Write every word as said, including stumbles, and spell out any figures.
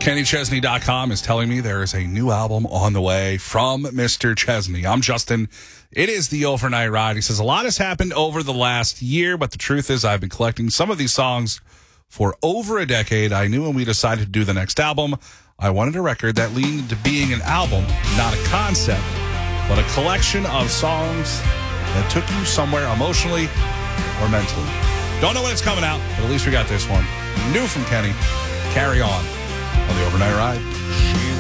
Kenny Chesney dot com is telling me there is a new album on the way from Mister Chesney. I'm Justin. It is the Overnight Ride. He says, a lot has happened over the last year, but the truth is I've been collecting some of these songs for over a decade. I knew when we decided to do the next album, I wanted a record that leaned into being an album, not a concept, but a collection of songs that took you somewhere emotionally or mentally. Don't know when it's coming out, but at least we got this one. New from Kenny. Carry on on the Overnight Ride.